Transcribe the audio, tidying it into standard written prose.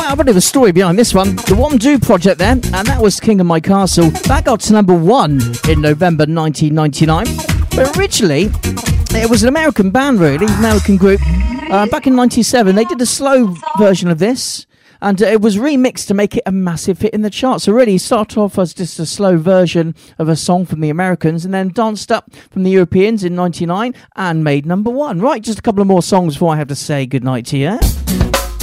a bit of a story behind this one. The One Do project then, and that was King of My Castle. That got to number 1 in November 1999. But originally, it was an American band, really, American group. Back in 97, they did a slow version of this, and it was remixed to make it a massive hit in the charts. So really, it started off as just a slow version of a song from the Americans, and then danced up from the Europeans in 99 and made number 1. Right, just a couple of more songs before I have to say goodnight to you.